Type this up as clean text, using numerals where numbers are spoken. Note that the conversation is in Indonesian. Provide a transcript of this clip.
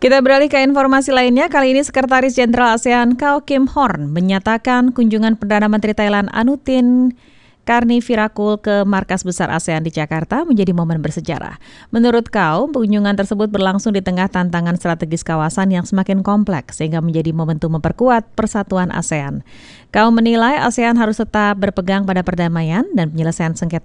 Kita beralih ke informasi lainnya. Kali ini Sekretaris Jenderal ASEAN Kau Kim Horn menyatakan kunjungan Perdana Menteri Thailand Anutin Karnivirakul ke markas besar ASEAN di Jakarta menjadi momen bersejarah. Menurut Kau, kunjungan tersebut berlangsung di tengah tantangan strategis kawasan yang semakin kompleks sehingga menjadi momentum memperkuat persatuan ASEAN. Kau menilai ASEAN harus tetap berpegang pada perdamaian dan penyelesaian sengketa